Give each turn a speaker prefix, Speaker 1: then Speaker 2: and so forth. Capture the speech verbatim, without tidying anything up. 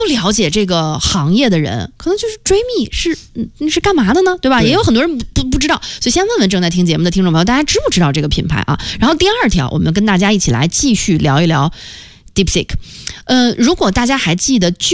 Speaker 1: 不了解这个行业的人，可能就是追觅是嗯是干嘛的呢？对吧？
Speaker 2: 对
Speaker 1: 也有很多人不不知道，所以先问问正在听节目的听众朋友，大家知不知道这个品牌啊？然后第二条，我们跟大家一起来继续聊一聊 DeepSeek。呃，如果大家还记得